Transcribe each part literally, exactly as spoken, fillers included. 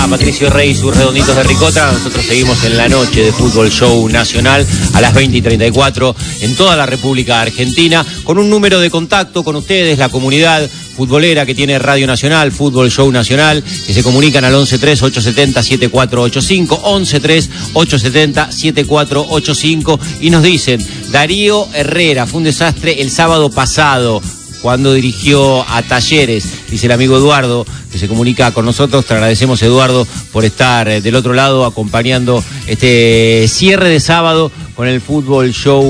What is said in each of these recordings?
Patricio Rey y sus redonditos de ricota. Nosotros seguimos en la noche de Fútbol Show Nacional a las veinte y treinta y cuatro en toda la República Argentina, con un número de contacto con ustedes, la comunidad futbolera que tiene Radio Nacional, Fútbol Show Nacional, que se comunican al once tres ocho siete cero siete cuatro ocho cinco, once tres ocho siete cero siete cuatro ocho cinco, y nos dicen: Darío Herrera fue un desastre el sábado pasado cuando dirigió a Talleres, dice el amigo Eduardo, que se comunica con nosotros. Te agradecemos, Eduardo, por estar del otro lado acompañando este cierre de sábado con el Fútbol Show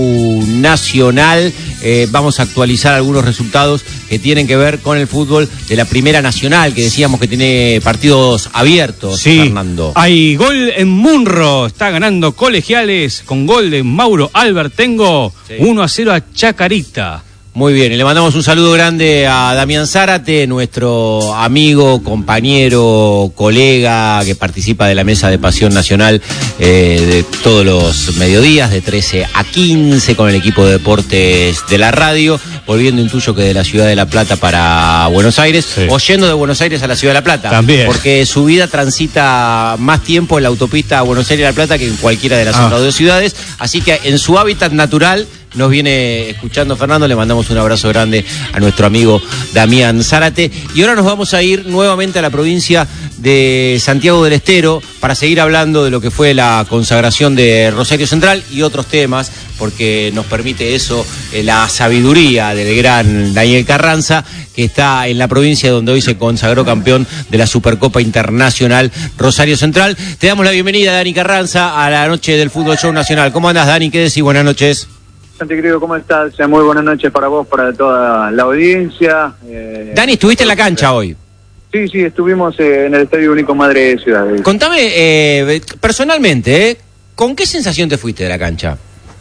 Nacional. Eh, vamos a actualizar algunos resultados que tienen que ver con el fútbol de la Primera Nacional, que decíamos que tiene partidos abiertos, sí, Fernando. Hay gol en Munro, está ganando Colegiales con gol de Mauro Albertengo, sí. uno a cero a Chacarita. Muy bien, y le mandamos un saludo grande a Damián Zárate, nuestro amigo, compañero, colega, que participa de la mesa de Pasión Nacional eh, de todos los mediodías, de trece a quince, con el equipo de deportes de la radio, volviendo intuyo que de la ciudad de La Plata para Buenos Aires, sí. o yendo de Buenos Aires a la ciudad de La Plata. También. Porque su vida transita más tiempo en la autopista a Buenos Aires y La Plata que en cualquiera de las ah. otras dos ciudades, así que en su hábitat natural nos viene escuchando Fernando. Le mandamos un abrazo grande a nuestro amigo Damián Zárate. Y ahora nos vamos a ir nuevamente a la provincia de Santiago del Estero para seguir hablando de lo que fue la consagración de Rosario Central y otros temas, porque nos permite eso eh, la sabiduría del gran Daniel Carranza, que está en la provincia donde hoy se consagró campeón de la Supercopa Internacional Rosario Central. Te damos la bienvenida, Dani Carranza, a la noche del Fútbol Show Nacional. ¿Cómo andás, Dani? ¿Qué decís? Buenas noches. Santi, querido, ¿cómo estás? Muy buenas noches para vos, para toda la audiencia. Eh, Dani, ¿estuviste en la cancha hoy? Sí, sí, estuvimos eh, en el Estadio Único Madre de Ciudad. Contame, eh, personalmente, ¿eh? ¿con qué sensación te fuiste de la cancha?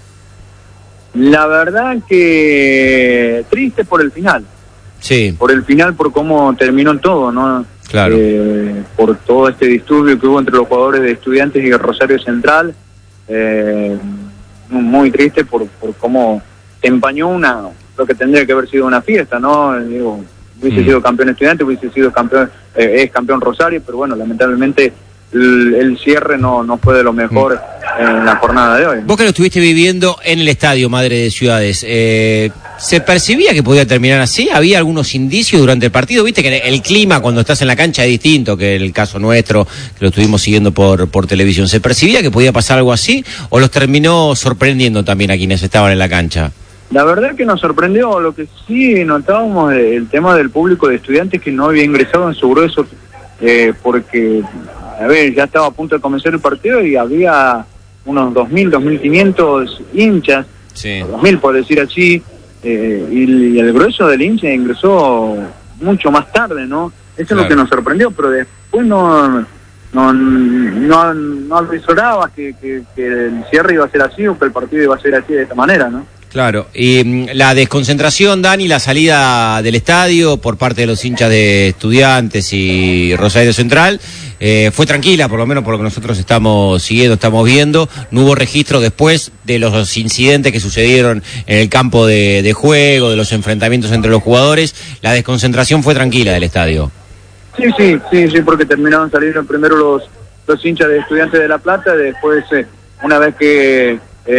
La verdad que triste por el final. Sí. Por el final, por cómo terminó todo, ¿no? Claro. Eh, por todo este disturbio que hubo entre los jugadores de Estudiantes y Rosario Central. Eh... muy triste por, por cómo empañó una lo que tendría que haber sido una fiesta, ¿no? Digo, hubiese mm. sido campeón Estudiante, hubiese sido campeón, eh, es campeón Rosario, pero bueno, lamentablemente el, el cierre no, no fue de lo mejor mm. en la jornada de hoy. Vos que lo estuviste viviendo en el estadio Madre de Ciudades, eh, ¿se percibía que podía terminar así? ¿Había algunos indicios durante el partido? Viste que el clima cuando estás en la cancha es distinto que el caso nuestro, que lo estuvimos siguiendo por, por televisión. ¿Se percibía que podía pasar algo así o los terminó sorprendiendo también a quienes estaban en la cancha? La verdad que nos sorprendió. Lo que sí notábamos el tema del público de Estudiantes, que no había ingresado en su grueso, eh, porque, a ver, ya estaba a punto de comenzar el partido y había unos dos mil, dos mil quinientos hinchas, sí. dos mil por decir así, eh, y, y el grueso del hincha ingresó mucho más tarde, ¿no? Eso claro. es lo que nos sorprendió, pero después no no no, no avisoraba que, que, que el cierre iba a ser así o que el partido iba a ser así de esta manera, ¿no? Claro, y mm, la desconcentración, Dani, la salida del estadio por parte de los hinchas de Estudiantes y Rosario Central, eh, fue tranquila, por lo menos por lo que nosotros estamos siguiendo, estamos viendo. No hubo registro después de los incidentes que sucedieron en el campo de, de juego, de los enfrentamientos entre los jugadores. La desconcentración fue tranquila del estadio. Sí, sí, sí, sí, porque terminaron saliendo primero los, los hinchas de Estudiantes de La Plata, después, eh, una vez que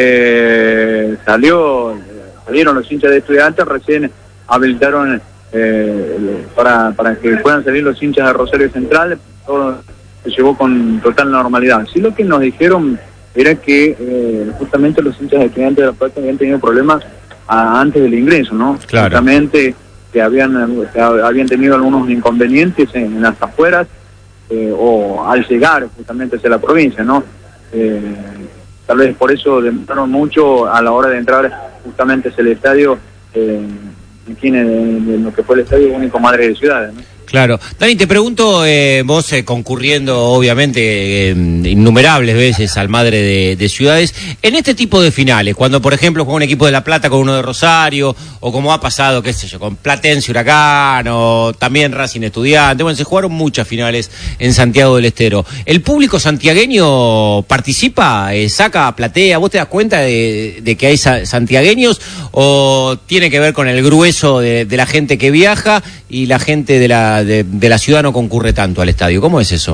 Eh, salió salieron los hinchas de Estudiantes, recién habilitaron eh, para, para que puedan salir los hinchas de Rosario Central. Todo se llevó con total normalidad. Sí, lo que nos dijeron era que eh, justamente los hinchas de Estudiantes de La Plata habían tenido problemas a, antes del ingreso, ¿no? Claro. Justamente que habían, que habían tenido algunos inconvenientes en, en las afueras eh, o al llegar justamente hacia la provincia, ¿no? Eh, Tal vez por eso demoraron mucho a la hora de entrar justamente hacia el estadio, eh, aquí en, el, en lo que fue el Estadio Único Madre de Ciudades, ¿no? Claro. Dani, te pregunto, eh, vos eh, concurriendo obviamente eh, innumerables veces al Madre de, de Ciudades, en este tipo de finales, cuando por ejemplo juega un equipo de La Plata con uno de Rosario, o como ha pasado, qué sé yo, con Platense Huracán, o también Racing Estudiante, bueno, se jugaron muchas finales en Santiago del Estero. ¿El público santiagueño participa, eh, saca, platea? ¿Vos te das cuenta de, de que hay sa- santiagueños o tiene que ver con el grueso de, de la gente que viaja y la gente de la De, de la ciudad no concurre tanto al estadio? ¿Cómo es eso?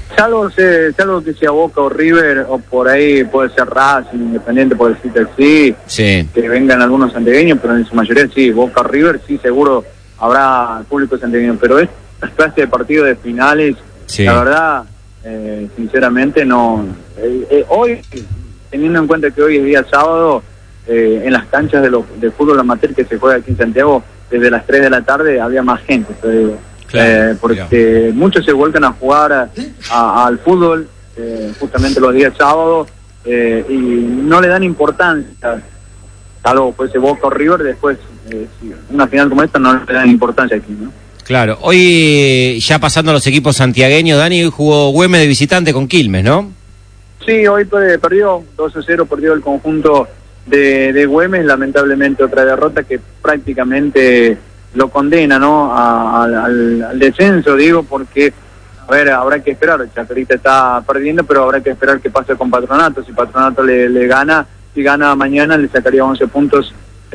Salvo, se, salvo que sea Boca o River, o por ahí puede ser Racing, Independiente, por decirte así, sí. que vengan algunos santiagueños, pero en su mayoría sí, Boca o River, sí, seguro habrá público santiagueño, pero esta clase de partidos de finales, sí. la verdad, eh, sinceramente no. Eh, eh, hoy, teniendo en cuenta que hoy es día sábado, eh, en las canchas de, lo, de fútbol amateur que se juega aquí en Santiago, desde las tres de la tarde había más gente, te digo. Claro, eh, porque claro. muchos se vuelcan a jugar a, a, al fútbol eh, justamente los días sábados eh, y no le dan importancia, salvo fuese Boca o River, después eh, una final como esta no le dan importancia aquí, ¿no? Claro, hoy ya pasando a los equipos santiagueños, Dani, hoy jugó Güemes de visitante con Quilmes, ¿no? Sí, hoy perdió dos a cero, perdió el conjunto de, de Güemes, lamentablemente otra derrota que prácticamente lo condena, ¿no? A, a, al, al descenso, digo, porque, a ver, habrá que esperar. Chacarita está perdiendo, pero habrá que esperar qué pasa con Patronato. Si Patronato le, le gana, si gana mañana, le sacaría once puntos,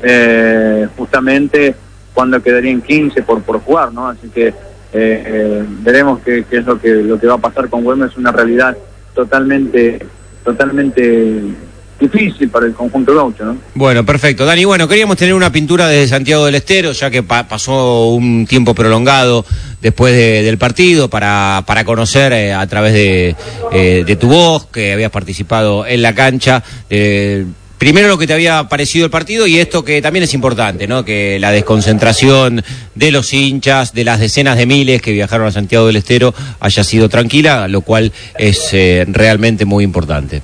eh, justamente cuando quedarían quince por por jugar, ¿no? Así que eh, eh, veremos qué, qué es lo que lo que va a pasar con Güemes. Es una realidad totalmente, totalmente difícil para el conjunto gaucho, ¿no? Bueno, perfecto. Dani, bueno, queríamos tener una pintura desde Santiago del Estero, ya que pa pasó un tiempo prolongado después de, del partido, para, para conocer eh, a través de, eh, de tu voz, que habías participado en la cancha, eh, primero lo que te había parecido el partido y esto que también es importante, ¿no? Que la desconcentración de los hinchas, de las decenas de miles que viajaron a Santiago del Estero, haya sido tranquila, lo cual es eh, realmente muy importante.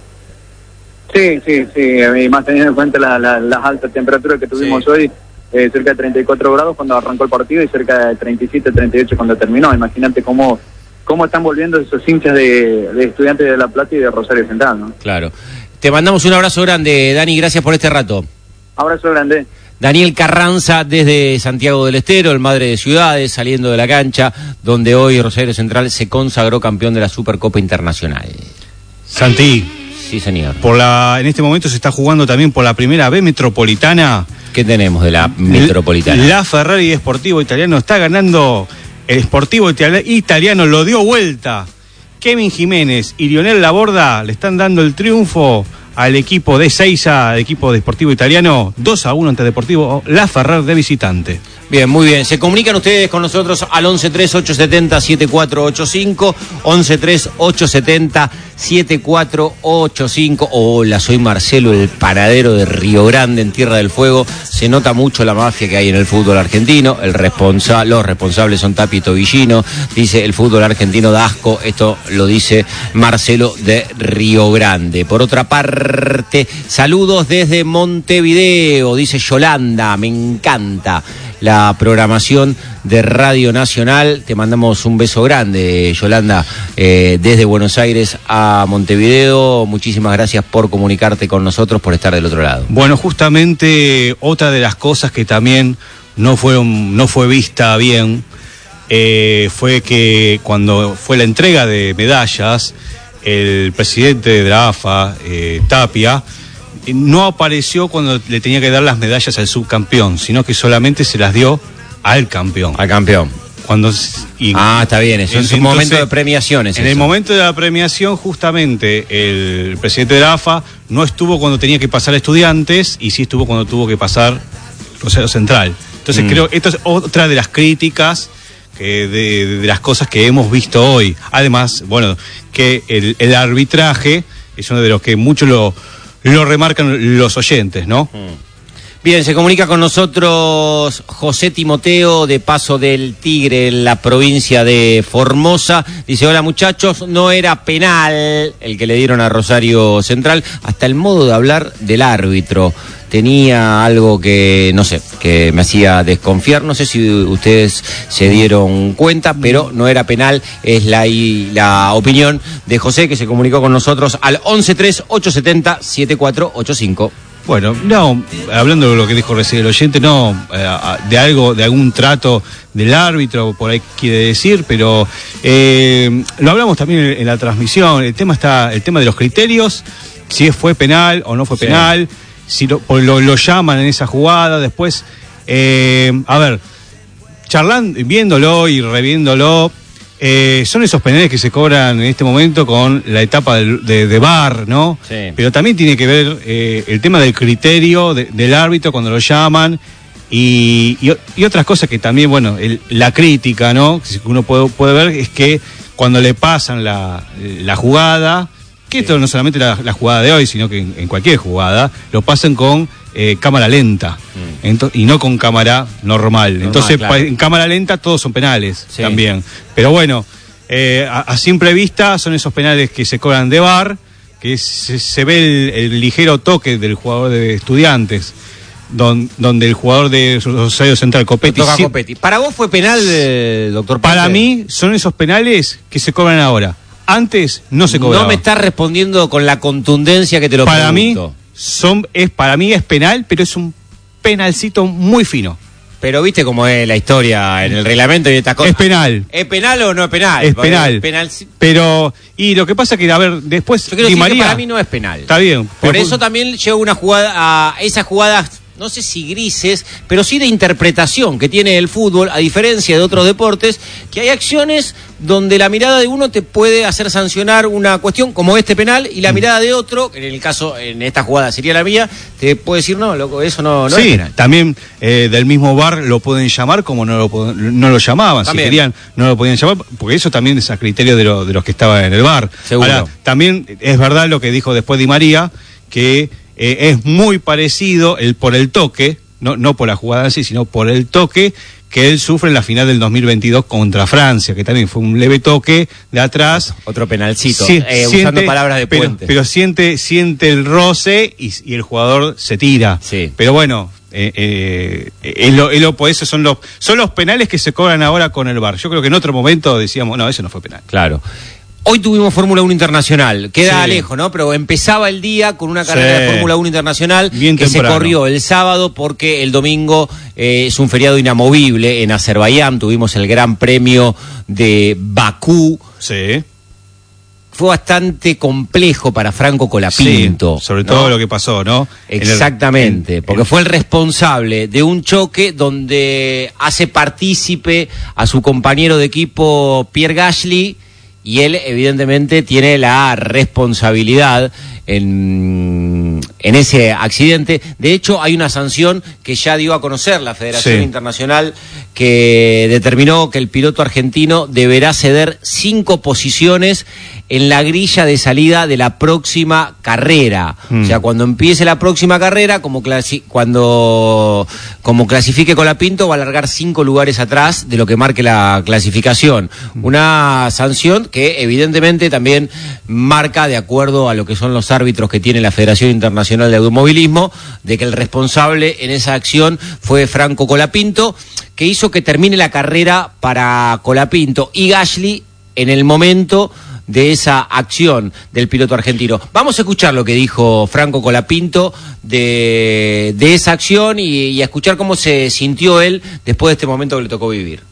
Sí, sí, sí, y más teniendo en cuenta la, la, las altas temperaturas que tuvimos sí. hoy, eh, cerca de treinta y cuatro grados cuando arrancó el partido y cerca de treinta y siete, treinta y ocho cuando terminó. Imagínate cómo, cómo están volviendo esos hinchas de, de Estudiantes de La Plata y de Rosario Central, ¿no? Claro. Te mandamos un abrazo grande, Dani, gracias por este rato. Abrazo grande. Daniel Carranza desde Santiago del Estero, el Madre de Ciudades, saliendo de la cancha, donde hoy Rosario Central se consagró campeón de la Supercopa Internacional. Santi. Sí, señor. Por la, en este momento se está jugando también por la primera B Metropolitana. ¿Qué tenemos de la Metropolitana? La Ferrari Sportivo Italiano está ganando. El Sportivo Italiano lo dio vuelta. Kevin Jiménez y Lionel Laborda le están dando el triunfo al equipo de Seiza, el equipo de Sportivo Italiano, dos a uno ante Deportivo La Ferrari de visitante. Bien, muy bien. Se comunican ustedes con nosotros al once tres ocho siete cero siete cuatro ocho cinco, once tres ocho siete cero siete cuatro ocho cinco. Hola, soy Marcelo, el panadero de Río Grande, en Tierra del Fuego. Se nota mucho la mafia que hay en el fútbol argentino. El responsa los responsables son Tapi y Tobillino. Dice, el fútbol argentino da asco. Esto lo dice Marcelo de Río Grande. Por otra parte, saludos desde Montevideo, dice Yolanda. Me encanta la programación de Radio Nacional. Te mandamos un beso grande, Yolanda, eh, desde Buenos Aires a Montevideo. Muchísimas gracias por comunicarte con nosotros, por estar del otro lado. Bueno, justamente otra de las cosas que también no fueron, no fue vista bien, eh, fue que cuando fue la entrega de medallas, el presidente de la A F A, eh, Tapia, no apareció cuando le tenía que dar las medallas al subcampeón, sino que solamente se las dio al campeón. Al campeón. Cuando, y, ah, está bien, eso es un momento de premiaciones. En eso. el momento de la premiación, justamente, el presidente de la A F A no estuvo cuando tenía que pasar Estudiantes y sí estuvo cuando tuvo que pasar Rosario Central. Entonces mm. creo que esto es otra de las críticas que de, de las cosas que hemos visto hoy. Además, bueno, que el, el arbitraje es uno de los que muchos lo... lo remarcan los oyentes, ¿no? Bien, se comunica con nosotros José Timoteo de Paso del Tigre, en la provincia de Formosa. Dice, hola muchachos, no era penal el que le dieron a Rosario Central. Hasta el modo de hablar del árbitro tenía algo que, no sé, que me hacía desconfiar. No sé si ustedes se dieron cuenta, pero no era penal. Es la, la opinión de José, que se comunicó con nosotros al once tres ocho siete cero siete cuatro ocho cinco. Bueno, no, hablando de lo que dijo recién el oyente, no, eh, de algo, de algún trato del árbitro, por ahí quiere decir, pero eh, lo hablamos también en, en la transmisión. El tema está, el tema de los criterios, si fue penal o no fue sí. penal, si lo, lo, lo llaman en esa jugada, después, eh, a ver, charlando, viéndolo y reviéndolo, Eh, son esos penales que se cobran en este momento con la etapa de, de, de V A R, ¿no? Sí. Pero también tiene que ver eh, el tema del criterio de, del árbitro cuando lo llaman y, y, y otras cosas que también, bueno, el, la crítica, ¿no? Que uno puede, puede ver es que cuando le pasan la, la jugada, que sí. Esto no solamente la, la jugada de hoy, sino que en, en cualquier jugada, lo pasan con eh, cámara lenta mm. Ento- y no con cámara normal. normal Entonces, claro. pa- en cámara lenta todos son penales sí. también. Pero bueno, eh, a, a simple vista son esos penales que se cobran de V A R, que se, se ve el, el ligero toque del jugador de Estudiantes, don, donde el jugador de Rosario Central, Copetti, sí, Copetti. ¿Para vos fue penal, eh, doctor Ponte? Para mí son esos penales que se cobran ahora. Antes no se cobraba. No me estás respondiendo con la contundencia que te lo para pregunto. Mí son es para mí es penal, pero es un penalcito muy fino. Pero viste cómo es la historia en el reglamento y estas cosas. Es penal. ¿Es penal o no es penal? Es penal. Es penal. Pero y lo que pasa que a ver, después Yo quiero Di decir María, que para mí no es penal. Está bien. Por eso también llevo una jugada a esas jugadas, no sé si grises, pero sí de interpretación que tiene el fútbol, a diferencia de otros deportes, que hay acciones donde la mirada de uno te puede hacer sancionar una cuestión como este penal y la mm. mirada de otro, en el caso, en esta jugada sería la mía, te puede decir, no, loco, eso no, no sí, es penal. También eh, del mismo V A R lo pueden llamar como no lo, no lo llamaban, también. Si querían no lo podían llamar, porque eso también es a criterio de, lo, de los que estaban en el V A R. Seguro. Ahora, también es verdad lo que dijo después Di María, que eh, es muy parecido el por el toque, no, no por la jugada así, sino por el toque que él sufre en la final del dos mil veintidós contra Francia, que también fue un leve toque de atrás. Otro penalcito, si, eh, siente, usando palabras de pero, Puente. Pero siente, siente el roce y, y el jugador se tira. Sí. Pero bueno, eh, eh, es lo, es lo, por eso son los, son los penales que se cobran ahora con el V A R. Yo creo que en otro momento decíamos, no, eso no fue penal. Claro. Hoy tuvimos Fórmula uno Internacional, queda sí. lejos, ¿no? Pero empezaba el día con una carrera sí. de Fórmula uno Internacional bien que temprano. Se corrió el sábado porque el domingo eh, es un feriado inamovible en Azerbaiyán. Tuvimos el Gran Premio de Bakú. Sí. Fue bastante complejo para Franco Colapinto. Sí, sobre ¿no? todo lo que pasó, ¿no? Exactamente, el, porque el... fue el responsable de un choque donde hace partícipe a su compañero de equipo Pierre Gasly, y él evidentemente tiene la responsabilidad en, en ese accidente. De hecho, hay una sanción que ya dio a conocer la Federación sí. Internacional, que determinó que el piloto argentino deberá ceder cinco posiciones en la grilla de salida de la próxima carrera. Mm. O sea, cuando empiece la próxima carrera, como clasi- cuando como clasifique Colapinto, va a largar cinco lugares atrás de lo que marque la clasificación. Mm. Una sanción que evidentemente también marca, de acuerdo a lo que son los árbitros que tiene la Federación Internacional de Automovilismo, de que el responsable en esa acción fue Franco Colapinto, que hizo que termine la carrera para Colapinto y Gasly en el momento de esa acción del piloto argentino. Vamos a escuchar lo que dijo Franco Colapinto de, de esa acción y, y a escuchar cómo se sintió él después de este momento que le tocó vivir.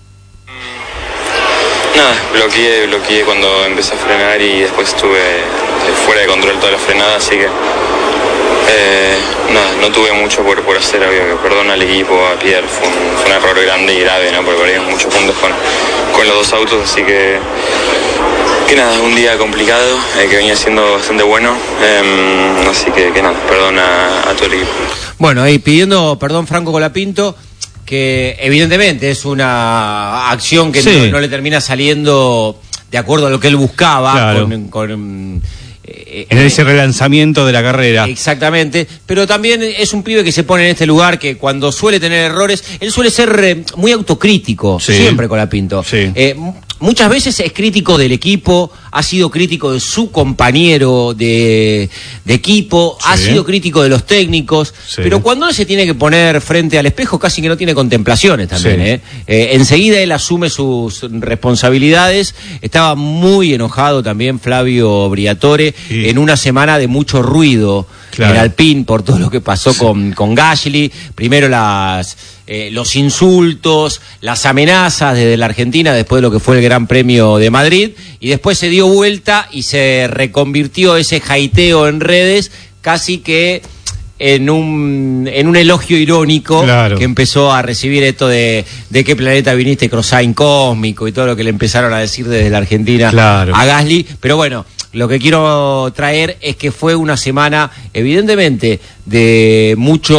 Nada, bloqueé, bloqueé cuando empecé a frenar y después estuve fuera de control toda la frenada, así que eh, nada, no tuve mucho por, por hacer, obvio, que perdón al equipo, a Pierre, fue un, fue un error grande y grave, ¿no? Porque perdimos muchos puntos con, con los dos autos, así que que nada, un día complicado, eh, que venía siendo bastante bueno, eh, así que, que nada, perdón a, a todo el equipo. Bueno, ahí pidiendo perdón Franco Colapinto, que evidentemente es una acción que sí. no, no le termina saliendo de acuerdo a lo que él buscaba, claro. con, con eh, en ese relanzamiento de la carrera. Exactamente, pero también es un pibe que se pone en este lugar que cuando suele tener errores, él suele ser eh, muy autocrítico, sí. siempre Colapinto. Sí. Eh, muchas veces es crítico del equipo, ha sido crítico de su compañero de, de equipo, sí. ha sido crítico de los técnicos, sí. pero cuando él se tiene que poner frente al espejo casi que no tiene contemplaciones también. Sí. ¿eh? Eh, enseguida él asume sus responsabilidades. Estaba muy enojado también Flavio Briatore, sí. en una semana de mucho ruido. Claro. En Alpine por todo lo que pasó sí. con, con Gasly, primero las eh, los insultos, las amenazas desde la Argentina después de lo que fue el Gran Premio de Madrid, y después se dio vuelta y se reconvirtió ese jaiteo en redes casi que en un en un elogio irónico, claro, que empezó a recibir esto de de qué planeta viniste, Crossain cósmico y todo lo que le empezaron a decir desde la Argentina, claro, a Gasly. Pero bueno, lo que quiero traer es que fue una semana evidentemente de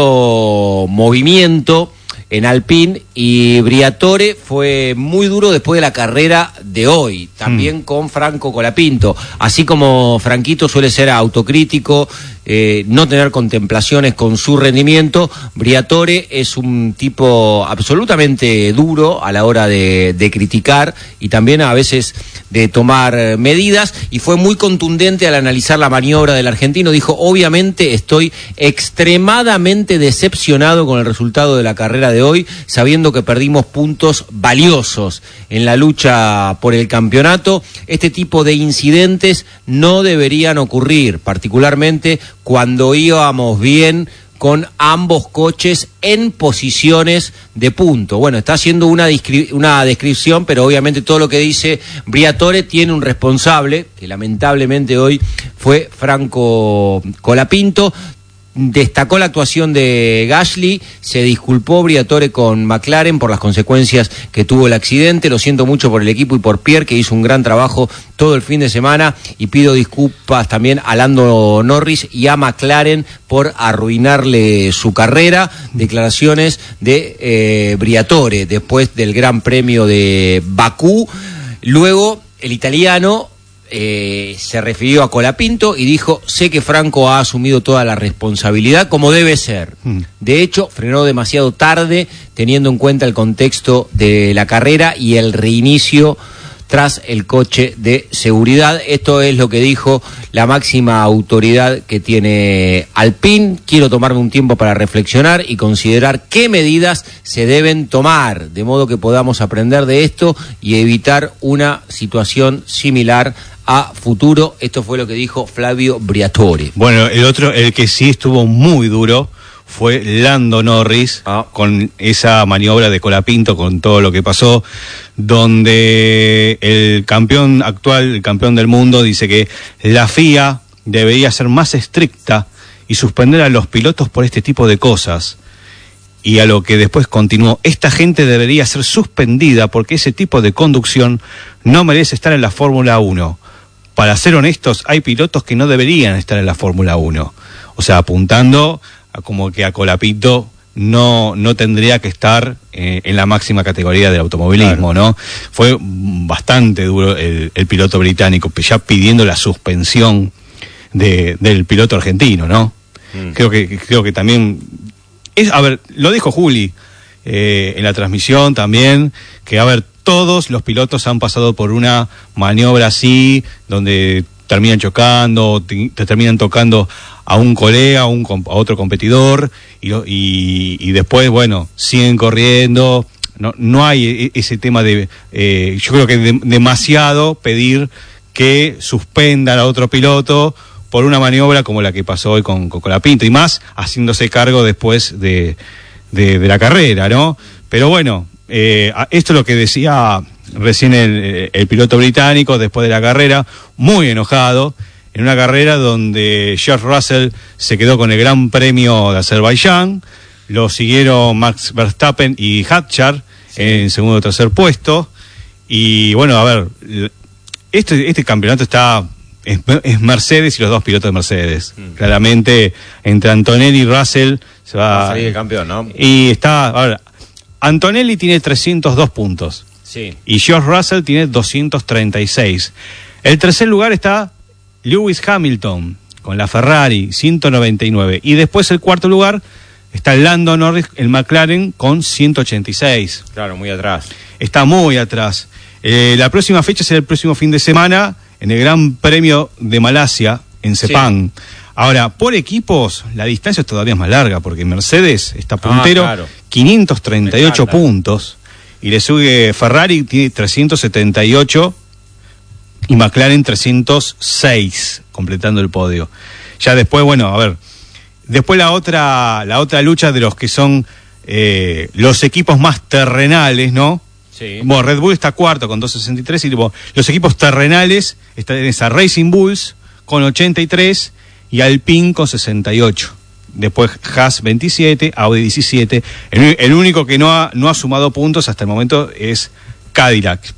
mucho movimiento en Alpine, y Briatore fue muy duro después de la carrera de hoy, también mm. con Franco Colapinto. Así como Franquito suele ser autocrítico, eh, no tener contemplaciones con su rendimiento, Briatore es un tipo absolutamente duro a la hora de, de criticar y también a veces de tomar medidas, y fue muy contundente al analizar la maniobra del argentino. Dijo: obviamente estoy extremadamente decepcionado con el resultado de la carrera de hoy, sabiendo que perdimos puntos valiosos en la lucha por el campeonato. Este tipo de incidentes no deberían ocurrir, particularmente cuando íbamos bien con ambos coches en posiciones de punto. Bueno, está haciendo una, descri- una descripción, pero obviamente todo lo que dice Briatore tiene un responsable, que lamentablemente hoy fue Franco Colapinto. Destacó la actuación de Gasly, se disculpó Briatore con McLaren por las consecuencias que tuvo el accidente. Lo siento mucho por el equipo y por Pierre, que hizo un gran trabajo todo el fin de semana, y pido disculpas también a Lando Norris y a McLaren por arruinarle su carrera. Declaraciones de eh, Briatore después del Gran Premio de Bakú. Luego el italiano Eh, se refirió a Colapinto y dijo: sé que Franco ha asumido toda la responsabilidad como debe ser. Mm. De hecho, frenó demasiado tarde, teniendo en cuenta el contexto de la carrera y el reinicio tras el coche de seguridad. Esto es lo que dijo la máxima autoridad que tiene Alpine. Quiero tomarme un tiempo para reflexionar y considerar qué medidas se deben tomar, de modo que podamos aprender de esto y evitar una situación similar a futuro. Esto fue lo que dijo Flavio Briatore. Bueno, el otro, el que sí estuvo muy duro, fue Lando Norris, ah. con esa maniobra de Colapinto, con todo lo que pasó, donde el campeón actual, el campeón del mundo, dice que la F I A debería ser más estricta y suspender a los pilotos por este tipo de cosas. Y a lo que después continuó: esta gente debería ser suspendida porque ese tipo de conducción no merece estar en la Fórmula uno. Para ser honestos, hay pilotos que no deberían estar en la Fórmula uno. O sea, apuntando a como que a Colapinto no, no tendría que estar eh, en la máxima categoría del automovilismo, claro, ¿no? Fue bastante duro el, el piloto británico, ya pidiendo la suspensión de, del piloto argentino, ¿no? Mm. Creo que, creo que también es, a ver, lo dijo Juli eh, en la transmisión también, que a ver, todos los pilotos han pasado por una maniobra así, donde terminan chocando, te, te terminan tocando a un colega, a, un, a otro competidor, y, y, y después, bueno, siguen corriendo. No, no hay ese tema de, eh, yo creo que de, demasiado pedir que suspendan a otro piloto por una maniobra como la que pasó hoy con, con Colapinto, y más haciéndose cargo después de, de, de la carrera, ¿no? Pero bueno, eh, esto es lo que decía recién el, el piloto británico después de la carrera, muy enojado, en una carrera donde George Russell se quedó con el Gran Premio de Azerbaiyán, lo siguieron Max Verstappen y Hadjar, sí, en segundo o tercer puesto, y bueno, a ver, este, este campeonato está, es, es Mercedes y los dos pilotos de Mercedes, mm. claramente entre Antonelli y Russell se va, va a salir el campeón, ¿no? Y está, a ver, Antonelli tiene trescientos dos puntos, sí, y George Russell tiene doscientos treinta y seis. El tercer lugar está Lewis Hamilton con la Ferrari, ciento noventa y nueve, y después el cuarto lugar está Lando Norris, el McLaren, con ciento ochenta y seis. Claro, muy atrás. Está muy atrás. Eh, la próxima fecha será el próximo fin de semana en el Gran Premio de Malasia, en Sepang. Sí. Ahora, por equipos, la distancia todavía es más larga, porque Mercedes está puntero, ah, claro, quinientos treinta y ocho puntos, y le sigue Ferrari, tiene trescientos setenta y ocho, y McLaren trescientos seis, completando el podio. Ya después, bueno, a ver, después la otra, la otra lucha de los que son eh, los equipos más terrenales, ¿no? Sí. Bueno, Red Bull está cuarto con doscientos sesenta y tres, y bueno, los equipos terrenales están en esa Racing Bulls con ochenta y tres y Alpine con sesenta y ocho. después Haas veintisiete, Audi diecisiete. El, el único que no ha, no ha sumado puntos hasta el momento es Cadillac.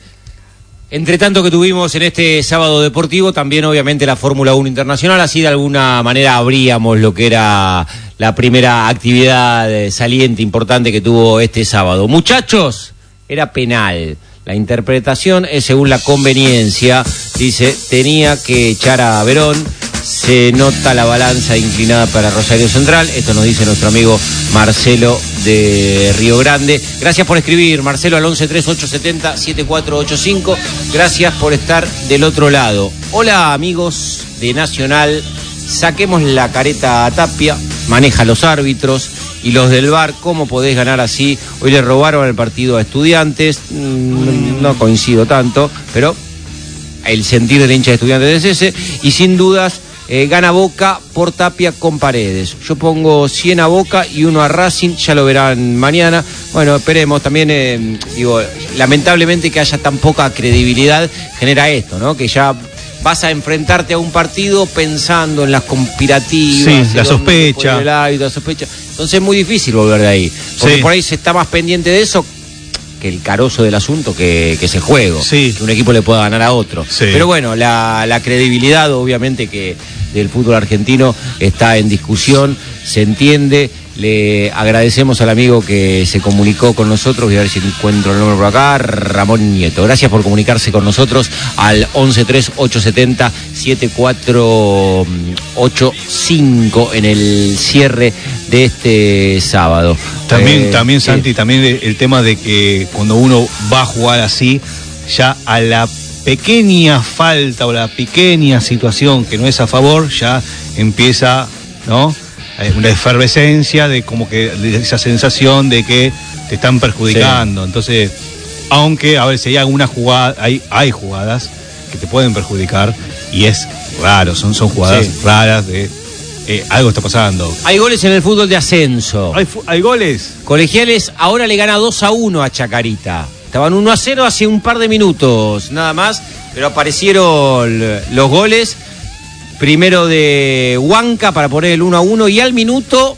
Entre tanto que tuvimos en este sábado deportivo, también obviamente la Fórmula uno Internacional, así de alguna manera abríamos lo que era la primera actividad saliente importante que tuvo este sábado. Muchachos, era penal. La interpretación es según la conveniencia, dice, tenía que echar a Verón, se nota la balanza inclinada para Rosario Central, esto nos dice nuestro amigo Marcelo de Río Grande. Gracias por escribir, Marcelo, al once tres ocho siete cero siete cuatro ocho cinco, gracias por estar del otro lado. Hola amigos de Nacional, saquemos la careta a Tapia, maneja los árbitros y los del V A R, ¿cómo podés ganar así? Hoy le robaron el partido a Estudiantes, mm, no coincido tanto, pero el sentir del hincha de Estudiantes es ese, y sin dudas eh, gana Boca por Tapia con Paredes. Yo pongo cien a Boca y uno a Racing, ya lo verán mañana. Bueno, esperemos, también eh, digo, lamentablemente que haya tan poca credibilidad genera esto, ¿no? Que ya vas a enfrentarte a un partido pensando en las conspirativas, sí, la sospecha. El árbitro, la sospecha. Entonces es muy difícil volver de ahí. Porque sí, por ahí se está más pendiente de eso que el carozo del asunto, que, que ese juego. Sí. Que un equipo le pueda ganar a otro. Sí. Pero bueno, la, la credibilidad, obviamente, que del fútbol argentino está en discusión, se entiende. Le agradecemos al amigo que se comunicó con nosotros, voy a ver si encuentro el número por acá, Ramón Nieto. Gracias por comunicarse con nosotros al once tres ocho siete cero siete cuatro ocho cinco en el cierre de este sábado. También, eh, también Santi, eh, también el tema de que cuando uno va a jugar así, ya a la pequeña falta o la pequeña situación que no es a favor, ya empieza, ¿no?, una efervescencia de como que de esa sensación de que te están perjudicando. Sí. Entonces, aunque a ver si hay alguna jugada, hay, hay jugadas que te pueden perjudicar y es raro, son, son jugadas sí. raras de eh, algo está pasando. Hay goles en el fútbol de ascenso. Hay, hay goles. Colegiales ahora le gana dos a uno a Chacarita. Estaban uno a cero hace un par de minutos, nada más, pero aparecieron los goles. Primero de Huanca para poner el uno a uno y al minuto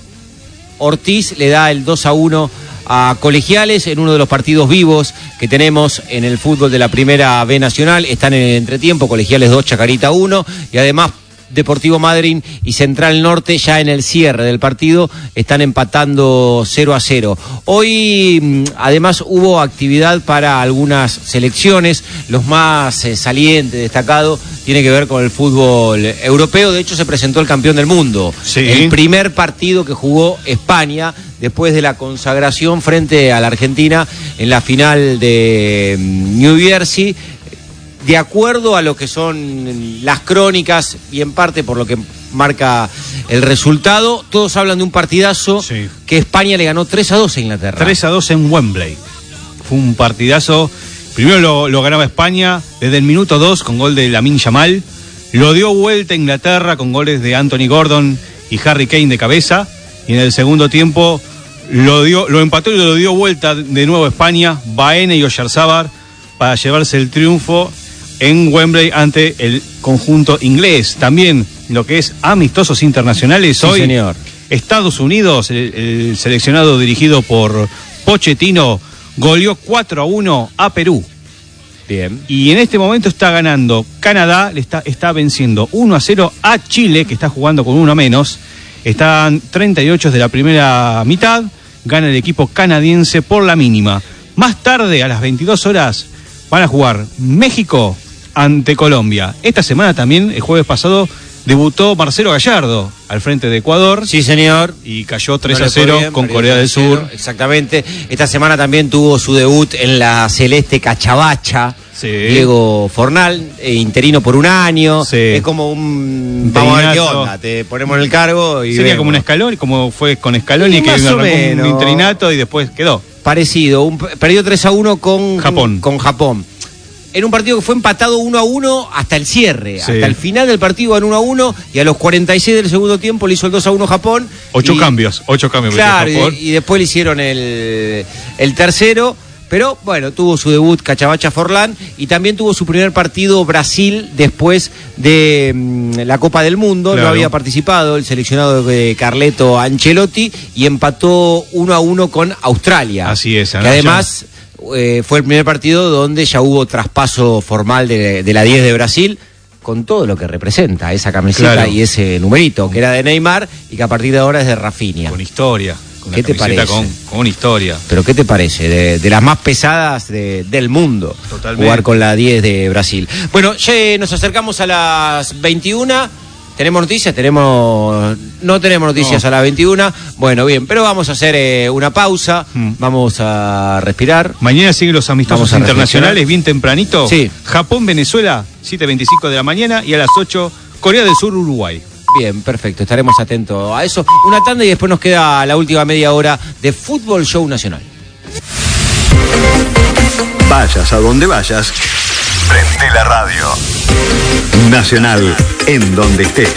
Ortiz le da el dos a uno a Colegiales en uno de los partidos vivos que tenemos en el fútbol de la Primera B Nacional. Están en el entretiempo, Colegiales dos, Chacarita uno, y además Deportivo Madryn y Central Norte ya en el cierre del partido están empatando cero a cero. Hoy además hubo actividad para algunas selecciones, los más eh, salientes, destacados, tiene que ver con el fútbol europeo. De hecho se presentó el campeón del mundo, sí. El primer partido que jugó España después de la consagración frente a la Argentina en la final de New Jersey. De acuerdo a lo que son las crónicas y en parte por lo que marca el resultado, todos hablan de un partidazo sí. que España le ganó tres a dos a Inglaterra. tres a dos en Wembley. Fue un partidazo. Primero lo, lo ganaba España desde el minuto dos con gol de Lamine Yamal. Lo dio vuelta a Inglaterra con goles de Anthony Gordon y Harry Kane de cabeza. Y en el segundo tiempo lo, dio, lo empató y lo dio vuelta de nuevo a España, Baena y Oyarzabal, para llevarse el triunfo en Wembley ante el conjunto inglés. También lo que es amistosos internacionales sí, hoy. Señor. Estados Unidos, el, el seleccionado dirigido por Pochettino, goleó cuatro a uno a Perú. Bien. Y en este momento está ganando Canadá, le está, está venciendo uno a cero a Chile, que está jugando con uno menos. Están treinta y ocho de la primera mitad, gana el equipo canadiense por la mínima. Más tarde, a las veintidós horas, van a jugar México ante Colombia. Esta semana también, el jueves pasado, debutó Marcelo Gallardo al frente de Ecuador. Sí, señor. Y cayó tres a cero bien, con Corea del Sur. Exactamente. Esta semana también tuvo su debut en la celeste Cachabacha. Sí. Diego Fornal, eh, interino por un año. Sí. Es como un... Vamos a ver qué onda. Te ponemos en el cargo y sería vemos. Como un Scaloni, como fue con Scaloni, que arrancó un interinato y después quedó. Parecido. Un, perdió tres a uno con Japón. Con Japón. En un partido que fue empatado uno a uno hasta el cierre, sí. hasta el final del partido en uno a uno, y a los cuarenta y seis del segundo tiempo le hizo el dos a uno Japón. Ocho y, cambios, ocho cambios. Claro, y, y después le hicieron el, el tercero, Pero bueno, tuvo su debut Cachabacha Forlán y también tuvo su primer partido Brasil después de mmm, la Copa del Mundo. Claro. No había participado el seleccionado de Carleto Ancelotti y empató uno a uno con Australia. Así es. Que además eh, fue el primer partido donde ya hubo traspaso formal de, de la diez de Brasil, con todo lo que representa esa camiseta, claro, y ese numerito, que era de Neymar y que a partir de ahora es de Rafinha. Con historia. Con ¿Qué te parece? Con, con una historia. ¿Pero qué te parece? De, de las más pesadas de, del mundo. Totalmente. Jugar con la diez de Brasil. Bueno, ya nos acercamos a las veintiuna. ¿Tenemos noticias? Tenemos No tenemos noticias no. a las veintiuna. Bueno, bien, pero vamos a hacer eh, una pausa. Hmm. Vamos a respirar. Mañana siguen los amistosos internacionales, bien tempranito. Sí. Japón, Venezuela, siete veinticinco de la mañana. Y a las ocho, Corea del Sur, Uruguay. Bien, perfecto, estaremos atentos a eso. Una tanda y después nos queda la última media hora de Fútbol Show Nacional. Vayas a donde vayas, prende la radio. Nacional, en donde estés.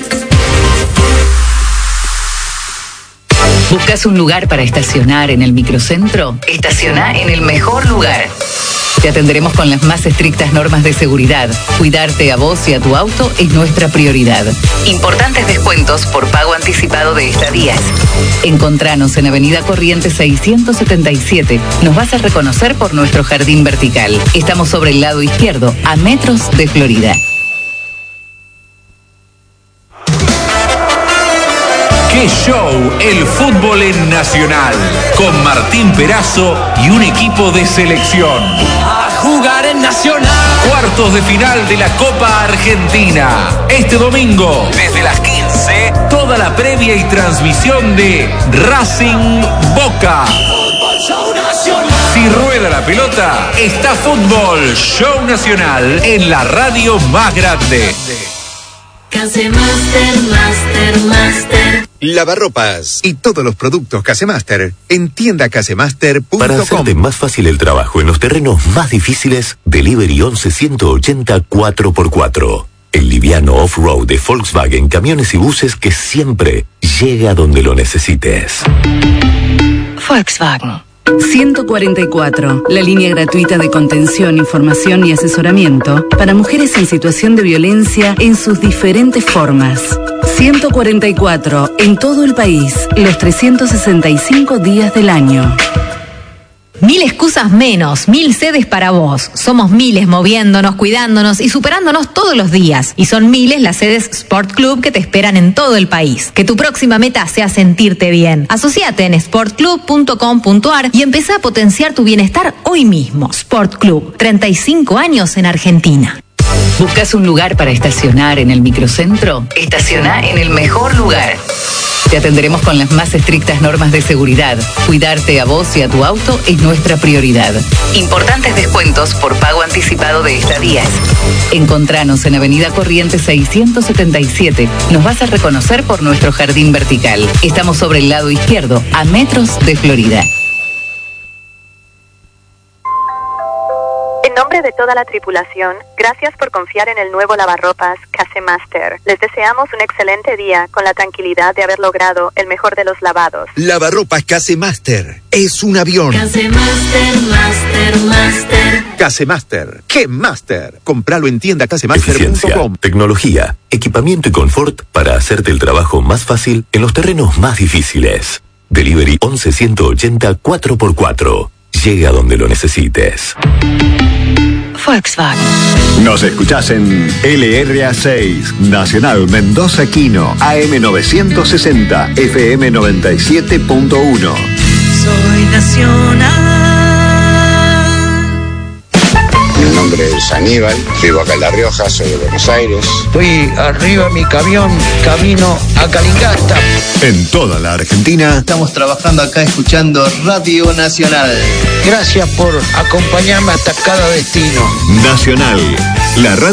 ¿Buscas un lugar para estacionar en el microcentro? Estaciona en el mejor lugar. Te atenderemos con las más estrictas normas de seguridad. Cuidarte a vos y a tu auto es nuestra prioridad. Importantes descuentos por pago anticipado de estadías. Encontranos en Avenida Corrientes seiscientos setenta y siete. Nos vas a reconocer por nuestro jardín vertical. Estamos sobre el lado izquierdo, a metros de Florida. ¡Qué show! El fútbol en Nacional. Con Martín Perazo y un equipo de selección. A jugar en Nacional. Cuartos de final de la Copa Argentina. Este domingo, desde las quince, toda la previa y transmisión de Racing Boca. Fútbol Show Nacional. Si rueda la pelota, está Fútbol Show Nacional en la radio más grande. Casemaster, Master, Master. Lavarropas y todos los productos Casemaster en tienda casemaster punto com. Para hacerte más fácil el trabajo en los terrenos más difíciles, Delivery once ciento ochenta cuatro por cuatro. El liviano off-road de Volkswagen, camiones y buses que siempre llega donde lo necesites. Volkswagen. ciento cuarenta y cuatro, la línea gratuita de contención, información y asesoramiento para mujeres en situación de violencia en sus diferentes formas. ciento cuarenta y cuatro, en todo el país, los trescientos sesenta y cinco días del año. Mil excusas menos, mil sedes para vos. Somos miles moviéndonos, cuidándonos y superándonos todos los días. Y son miles las sedes Sport Club que te esperan en todo el país. Que tu próxima meta sea sentirte bien. Asociate en sport club punto com punto a r y empezá a potenciar tu bienestar hoy mismo. Sport Club, treinta y cinco años en Argentina. ¿Buscas un lugar para estacionar en el microcentro? Estaciona en el mejor lugar. Te atenderemos con las más estrictas normas de seguridad. Cuidarte a vos y a tu auto es nuestra prioridad. Importantes descuentos por pago anticipado de estadías. Encontranos en Avenida Corrientes seiscientos setenta y siete. Nos vas a reconocer por nuestro jardín vertical. Estamos sobre el lado izquierdo, a metros de Florida. En nombre de toda la tripulación, gracias por confiar en el nuevo lavarropas Casemaster. Les deseamos un excelente día con la tranquilidad de haber logrado el mejor de los lavados. Lavarropas Casemaster es un avión. Casemaster, Master, Master. Casemaster, ¿qué Master? Compralo en tienda casemaster punto com. Tecnología, equipamiento y confort para hacerte el trabajo más fácil en los terrenos más difíciles. Delivery once ciento ochenta cuatro por cuatro. Llega donde lo necesites. Volkswagen. Nos escuchás en L R A seis, Nacional Mendoza Quino, A M novecientos sesenta, F M noventa y siete punto uno. Soy Nacional. Mi nombre es Aníbal, vivo acá en La Rioja, soy de Buenos Aires. Estoy arriba de mi camión, camino a Calingasta. En toda la Argentina. Estamos trabajando acá escuchando Radio Nacional. Gracias por acompañarme hasta cada destino. Nacional, la radio